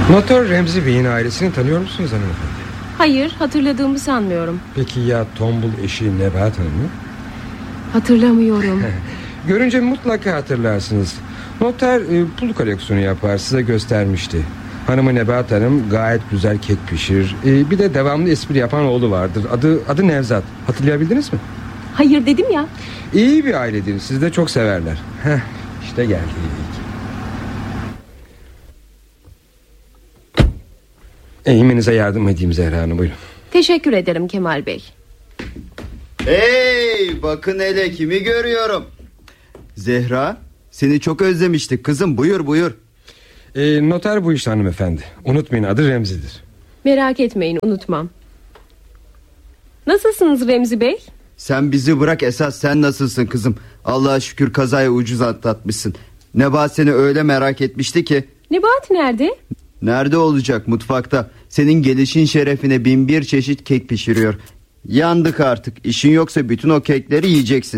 Noter Remzi Bey'in ailesini tanıyor musunuz hanımefendi? Hayır, hatırladığımı sanmıyorum. Peki ya tombul eşi Nebahat Hanım'ı? Hatırlamıyorum. Görünce mutlaka hatırlarsınız. Noter pul koleksiyonu yapar, size göstermişti. Hanımı Nebahat Hanım gayet güzel kek pişirir. Bir de devamlı espri yapan oğlu vardır. Adı Nevzat. Hatırlayabildiniz mi? Hayır dedim ya. İyi bir ailedir, sizi de çok severler. İşte geldik. Eğiminize yardım edeyim Zehra Hanım, buyurun. Teşekkür ederim Kemal Bey. Hey, bakın hele kimi görüyorum. Zehra, seni çok özlemiştik kızım, buyur. Noter bu işte hanımefendi. Unutmayın, adı Remzi'dir. Merak etmeyin, unutmam. Nasılsınız Remzi Bey? Sen bizi bırak, esas sen nasılsın kızım? Allah'a şükür kazayı ucuz atlatmışsın. Nebahat seni öyle merak etmişti ki. Nebahat nerede? Nerede olacak, mutfakta. Senin gelişin şerefine 1001 çeşit kek pişiriyor. Yandık artık, işin yoksa bütün o kekleri yiyeceksin.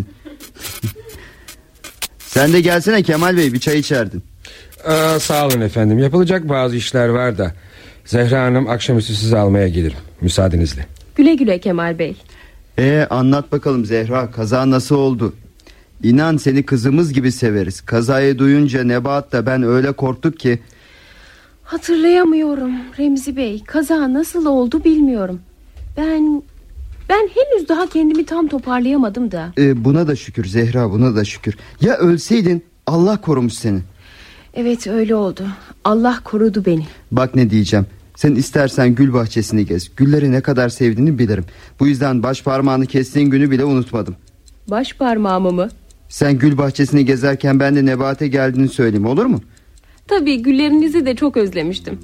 Sen de gelsene Kemal Bey, bir çay içerdin. Sağ olun efendim, yapılacak bazı işler var da. Zehra Hanım, akşamüstü sizi almaya gelirim müsaadenizle. Güle güle Kemal Bey. Anlat bakalım Zehra, kaza nasıl oldu? İnan seni kızımız gibi severiz. Kazayı duyunca Nebahat da ben öyle korktuk ki. Hatırlayamıyorum Remzi Bey. Kaza nasıl oldu bilmiyorum. Ben henüz daha kendimi tam toparlayamadım da. Buna da şükür Zehra, buna da şükür. Ya ölseydin, Allah korumuş seni. Evet, öyle oldu. Allah korudu beni. Bak ne diyeceğim. Sen istersen gül bahçesini gez. Gülleri ne kadar sevdiğini bilirim. Bu yüzden baş parmağını kestiğin günü bile unutmadım. Baş parmağımı mı? Sen gül bahçesini gezerken ben de Nebahat'e geldiğini söyleyeyim, olur mu? Tabii, güllerinizi de çok özlemiştim.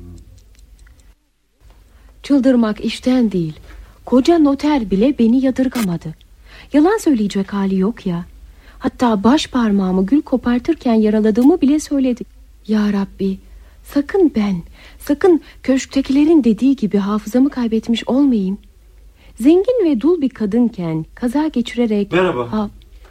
Çıldırmak işten değil. Koca noter bile beni yadırgamadı. Yalan söyleyecek hali yok ya. Hatta baş parmağımı gül kopartırken yaraladığımı bile söyledi. Ya Rabbi, sakın köşktekilerin dediği gibi hafızamı kaybetmiş olmayayım. Zengin ve dul bir kadınken kaza geçirerek... Merhaba.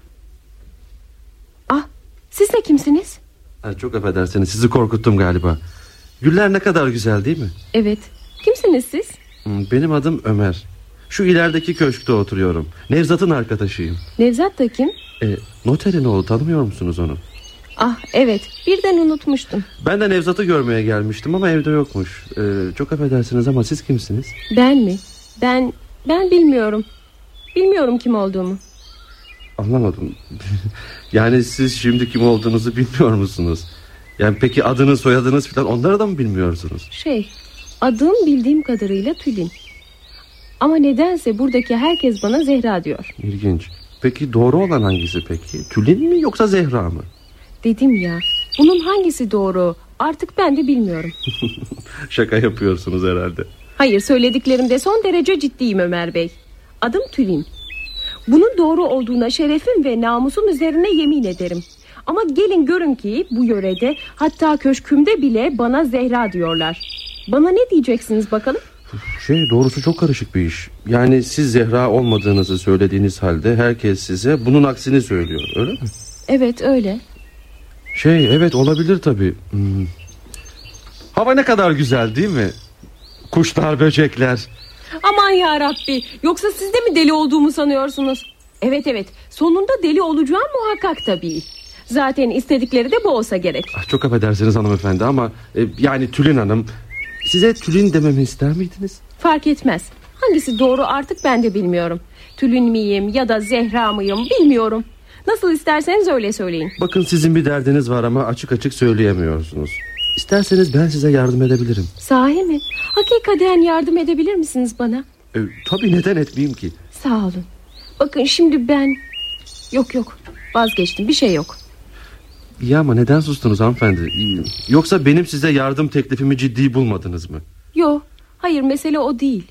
Siz de kimsiniz? Çok affedersiniz, sizi korkuttum galiba. Güller ne kadar güzel değil mi? Evet. Kimsiniz siz? Benim adım Ömer. Şu ilerideki köşkte oturuyorum. Nevzat'ın arkadaşıyım. Nevzat da kim? Noterin oğlu, tanımıyor musunuz onu? Evet, birden unutmuştum. Ben de Nevzat'ı görmeye gelmiştim ama evde yokmuş. Çok affedersiniz ama siz kimsiniz? Ben mi? Ben bilmiyorum. Bilmiyorum kim olduğumu. Anlamadım. Yani siz şimdi kim olduğunuzu bilmiyor musunuz? Yani peki adınız, soyadınız falan, onları da mı bilmiyorsunuz? Adım bildiğim kadarıyla Tülin. Ama nedense buradaki herkes bana Zehra diyor. İlginç. Peki doğru olan hangisi peki? Tülin mi yoksa Zehra mı? Dedim ya, bunun hangisi doğru artık ben de bilmiyorum. Şaka yapıyorsunuz herhalde. Hayır, söylediklerimde son derece ciddiyim Ömer Bey. Adım Tülin. Bunun doğru olduğuna şerefim ve namusum üzerine yemin ederim. Ama gelin görün ki bu yörede, hatta köşkümde bile bana Zehra diyorlar. Bana ne diyeceksiniz bakalım? Doğrusu çok karışık bir iş. Yani siz Zehra olmadığınızı söylediğiniz halde herkes size bunun aksini söylüyor, öyle mi? Evet, öyle. Evet, olabilir tabii. Hava ne kadar güzel değil mi? Kuşlar, böcekler. Aman ya Rabbi, yoksa siz de mi deli olduğumu sanıyorsunuz? Evet, sonunda deli olacağım muhakkak tabii. Zaten istedikleri de bu olsa gerek. Çok affedersiniz hanımefendi ama yani Tülin Hanım, size Tülin dememi ister miydiniz? Fark etmez. Hangisi doğru artık ben de bilmiyorum. Tülin miyim ya da Zehra mıyım bilmiyorum. Nasıl isterseniz öyle söyleyin. Bakın, sizin bir derdiniz var ama açık açık söyleyemiyorsunuz. İsterseniz ben size yardım edebilirim. Sahi mi? Hakikaten yardım edebilir misiniz bana? Tabii, neden etmeyeyim ki? Sağ olun. Bakın şimdi ben... Yok, vazgeçtim, bir şey yok. İyi ama neden sustunuz hanımefendi? Yoksa benim size yardım teklifimi ciddi bulmadınız mı? Yok, hayır, mesele o değil.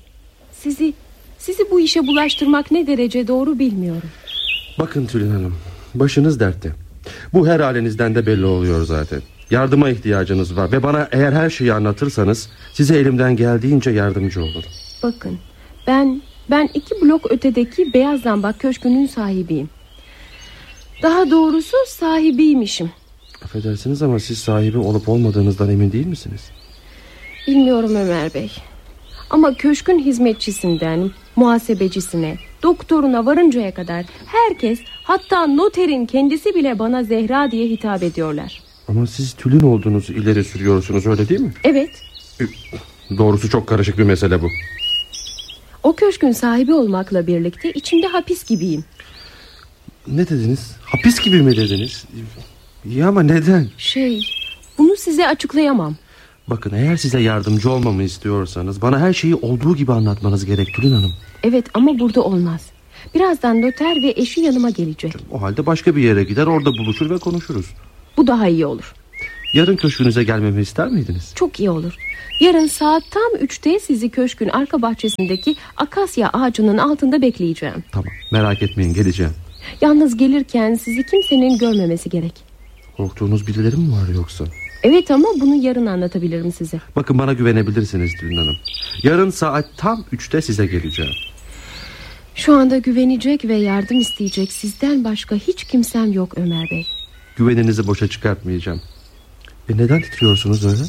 Sizi bu işe bulaştırmak ne derece doğru bilmiyorum. Bakın Tülin Hanım, başınız dertte. Bu her halinizden de belli oluyor zaten. Yardıma ihtiyacınız var ve bana eğer her şeyi anlatırsanız size elimden geldiğince yardımcı olurum. Bakın, ben 2 blok ötedeki Beyaz Zambak Köşkü'nün sahibiyim. Daha doğrusu sahibiymişim. Affedersiniz ama siz sahibi olup olmadığınızdan emin değil misiniz? Bilmiyorum Ömer Bey. Ama köşkün hizmetçisinden muhasebecisine, doktoruna varıncaya kadar herkes, hatta noterin kendisi bile bana Zehra diye hitap ediyorlar. Ama siz Tülin olduğunuzu ileri sürüyorsunuz, öyle değil mi? Evet. Doğrusu çok karışık bir mesele bu. O köşkün sahibi olmakla birlikte içinde hapis gibiyim. Ne dediniz? Hapis gibi mi dediniz? İyi ama neden? Bunu size açıklayamam. Bakın, eğer size yardımcı olmamı istiyorsanız bana her şeyi olduğu gibi anlatmanız gerek Tülin Hanım. Evet, ama burada olmaz. Birazdan noter ve eşi yanıma gelecek. O halde başka bir yere gider, orada buluşur ve konuşuruz. Bu daha iyi olur. Yarın köşkünüze gelmemi ister miydiniz? Çok iyi olur. Yarın saat tam 3'te sizi köşkün arka bahçesindeki akasya ağacının altında bekleyeceğim. Tamam, merak etmeyin, geleceğim. Yalnız gelirken sizi kimsenin görmemesi gerek. Korktuğunuz birileri mi var yoksa? Evet, ama bunu yarın anlatabilirim size. Bakın, bana güvenebilirsiniz Tülin Hanım. Yarın saat tam 3'te size geleceğim. Şu anda güvenecek ve yardım isteyecek sizden başka hiç kimsem yok Ömer Bey. Güveninizi boşa çıkartmayacağım. Neden titriyorsunuz öyle?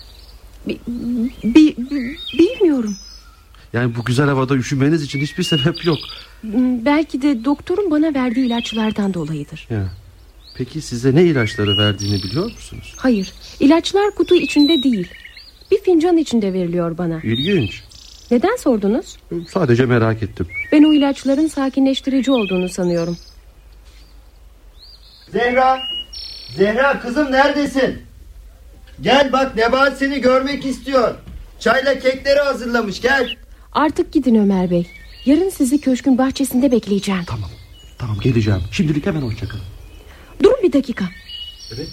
Bilmiyorum. Yani bu güzel havada üşümeniz için hiçbir sebep yok. Belki de doktorun bana verdiği ilaçlardan dolayıdır. Ya. Peki size ne ilaçları verdiğini biliyor musunuz? Hayır, ilaçlar kutu içinde değil, bir fincan içinde veriliyor bana. İlginç. Neden sordunuz? Sadece merak ettim. Ben o ilaçların sakinleştirici olduğunu sanıyorum. Zehra kızım, neredesin? Gel bak, Nebahat seni görmek istiyor. Çayla kekleri hazırlamış, gel. Artık gidin Ömer Bey. Yarın sizi köşkün bahçesinde bekleyeceğim. Tamam, geleceğim. Şimdilik hemen hoşçakalın. Durun bir dakika. Evet.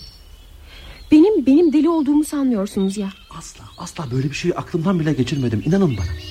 Benim deli olduğumu sanmıyorsunuz ya. Asla böyle bir şeyi aklımdan bile geçirmedim, İnanın bana.